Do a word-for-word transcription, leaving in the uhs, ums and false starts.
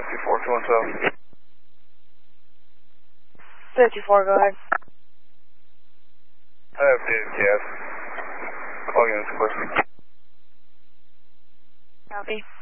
fifty-four, two one seven. fifty-four, go ahead. I have updated gas. Call units, question. Copy.